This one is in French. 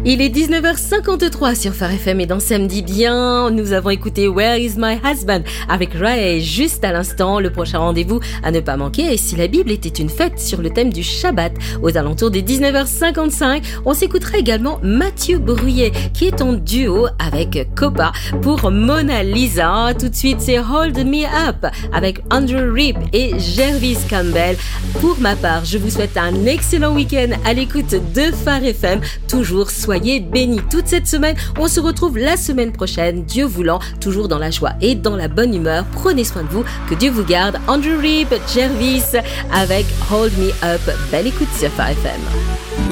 Il est 19h53 sur Phare FM et dans Samedi Bien, nous avons écouté Where is my husband avec Ray. Juste à l'instant, le prochain rendez-vous à ne pas manquer est Si la Bible était une fête sur le thème du Shabbat. Aux alentours des 19h55, on s'écoutera également Mathieu Bruyet qui est en duo avec Copa pour Mona Lisa. Tout de suite, c'est Hold Me Up avec Andrew Rip et Jervis Campbell. Pour ma part, je vous souhaite un excellent week-end à l'écoute de Phare FM. Toujours soyez bénis toute cette semaine. On se retrouve la semaine prochaine, Dieu voulant, toujours dans la joie et dans la bonne humeur. Prenez soin de vous, que Dieu vous garde. Andrew Rip, Jervis avec Hold Me Up. Belle écoute sur Phare FM.